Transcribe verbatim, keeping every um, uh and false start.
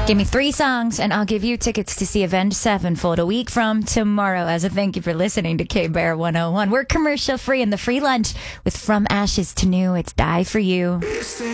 Give me three songs and I'll give you tickets to see Avenged Sevenfold a week from tomorrow as a thank you for listening to K-Bear one oh one. We're commercial free in the free lunch with From Ashes to New. It's Die For You.